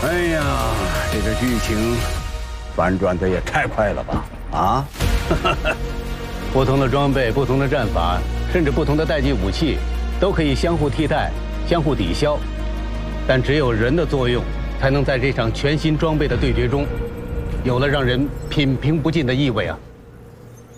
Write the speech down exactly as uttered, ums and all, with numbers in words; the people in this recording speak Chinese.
哎呀，这个剧情反转的也太快了吧！啊， 不同的装备、不同的战法，甚至不同的代际武器，都可以相互替代、相互抵消。但只有人的作用，才能在这场全新装备的对决中，有了让人品评不尽的意味啊！